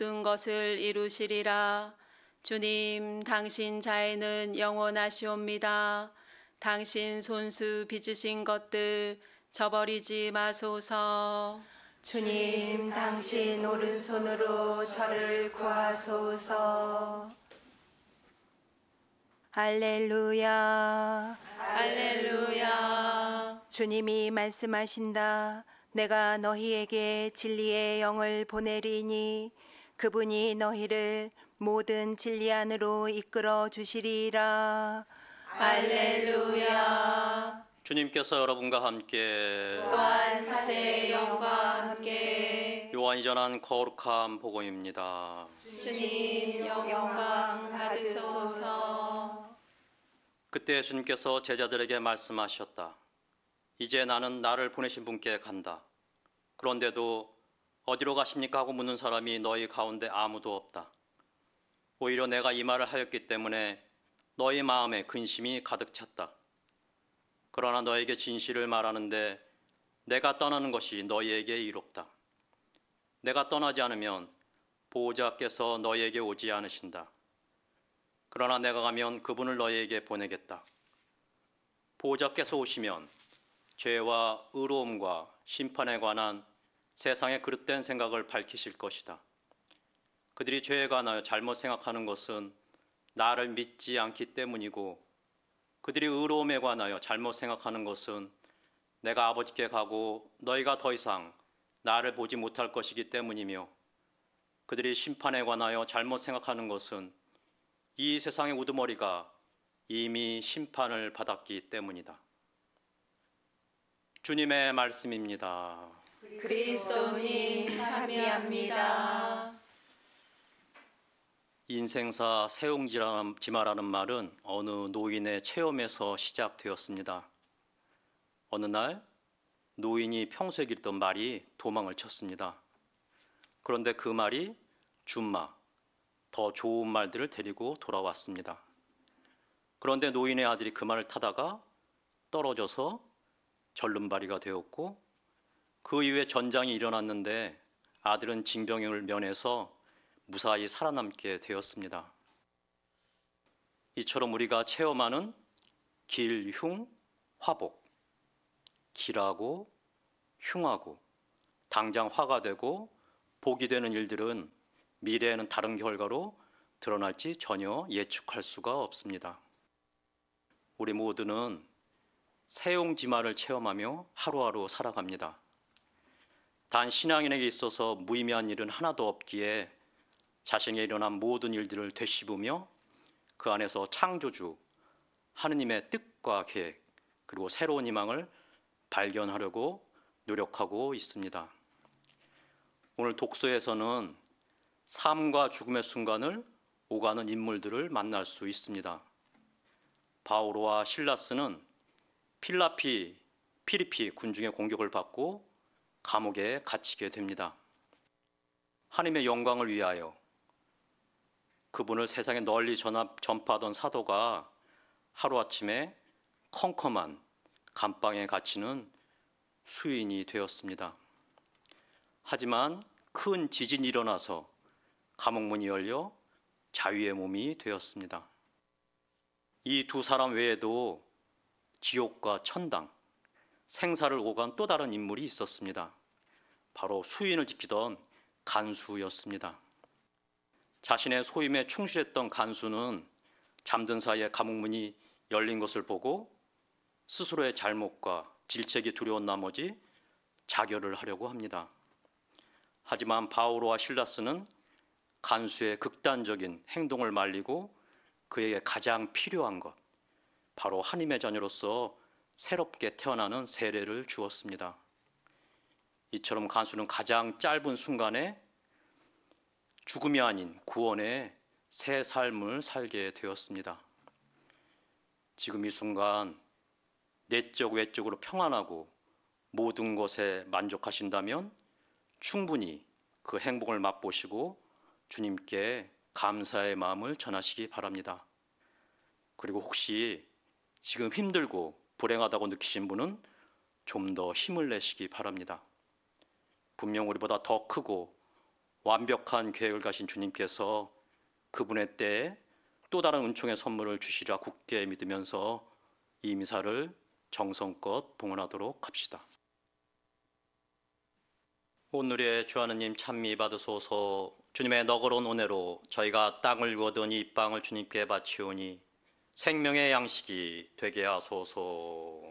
모든 것을 이루시리라. 주님, 당신 자애는 영원하시옵니다. 당신 손수 빚으신 것들 저버리지 마소서. 주님, 당신 오른손으로 저를 구하소서. 할렐루야. 할렐루야. 주님이 말씀하신다. 내가 너희에게 진리의 영을 보내리니 그분이 너희를 모든 진리 안으로 이끌어 주시리라. 할렐루야. 주님께서 여러분과 함께 또한 사제의 영과 함께 요한이 전한 거룩한 복음입니다. 주님 영광 받으소서. 그때 주님께서 제자들에게 말씀하셨다. 이제 나는 나를 보내신 분께 간다. 그런데도 어디로 가십니까 하고 묻는 사람이 너희 가운데 아무도 없다. 오히려 내가 이 말을 하였기 때문에 너희 마음에 근심이 가득 찼다. 그러나 너에게 진실을 말하는데 내가 떠나는 것이 너희에게 이롭다. 내가 떠나지 않으면 보호자께서 너희에게 오지 않으신다. 그러나 내가 가면 그분을 너희에게 보내겠다. 보호자께서 오시면 죄와 의로움과 심판에 관한 세상의 그릇된 생각을 밝히실 것이다. 그들이 죄에 관하여 잘못 생각하는 것은 나를 믿지 않기 때문이고 그들이 의로움에 관하여 잘못 생각하는 것은 내가 아버지께 가고 너희가 더 이상 나를 보지 못할 것이기 때문이며 그들이 심판에 관하여 잘못 생각하는 것은 이 세상의 우두머리가 이미 심판을 받았기 때문이다. 주님의 말씀입니다. 그리스도님 참여합니다. 인생사 세옹지마라는 말은 어느 노인의 체험에서 시작되었습니다. 어느 날 노인이 평소에 기르던 말이 도망을 쳤습니다. 그런데 그 말이 준마, 더 좋은 말들을 데리고 돌아왔습니다. 그런데 노인의 아들이 그 말을 타다가 떨어져서 절름발이가 되었고 그 이후에 전장이 일어났는데 아들은 징병을 면해서 무사히 살아남게 되었습니다. 이처럼 우리가 체험하는 길, 흉, 화복, 길하고 흉하고 당장 화가 되고 복이 되는 일들은 미래에는 다른 결과로 드러날지 전혀 예측할 수가 없습니다. 우리 모두는 세옹지마를 체험하며 하루하루 살아갑니다. 단 신앙인에게 있어서 무의미한 일은 하나도 없기에 자신에게 일어난 모든 일들을 되씹으며 그 안에서 창조주 하느님의 뜻과 계획 그리고 새로운 희망을 발견하려고 노력하고 있습니다. 오늘 독서에서는 삶과 죽음의 순간을 오가는 인물들을 만날 수 있습니다. 바오로와 실라스는 피리피 군중의 공격을 받고 감옥에 갇히게 됩니다. 하나님의 영광을 위하여 그분을 세상에 널리 전파하던 사도가 하루아침에 컴컴한 감방에 갇히는 수인이 되었습니다. 하지만 큰 지진이 일어나서 감옥문이 열려 자유의 몸이 되었습니다. 이 두 사람 외에도 지옥과 천당, 생사를 오간 또 다른 인물이 있었습니다. 바로 수인을 지키던 간수였습니다. 자신의 소임에 충실했던 간수는 잠든 사이에 감옥문이 열린 것을 보고 스스로의 잘못과 질책이 두려운 나머지 자결을 하려고 합니다. 하지만 바오로와 실라스는 간수의 극단적인 행동을 말리고 그에게 가장 필요한 것, 바로 하나님의 자녀로서 새롭게 태어나는 세례를 주었습니다. 이처럼 간수는 가장 짧은 순간에 죽음이 아닌 구원의 새 삶을 살게 되었습니다. 지금 이 순간 내적 외적으로 평안하고 모든 것에 만족하신다면 충분히 그 행복을 맛보시고 주님께 감사의 마음을 전하시기 바랍니다. 그리고 혹시 지금 힘들고 불행하다고 느끼신 분은 좀 더 힘을 내시기 바랍니다. 분명 우리보다 더 크고 완벽한 계획을 가신 주님께서 그분의 때에 또 다른 은총의 선물을 주시리라 굳게 믿으면서 이 미사를 정성껏 봉헌하도록 합시다. 오늘의 주 하느님 찬미 받으소서. 주님의 너그러운 은혜로 저희가 땅을 얻은 이 빵을 주님께 바치오니 생명의 양식이 되게 하소서.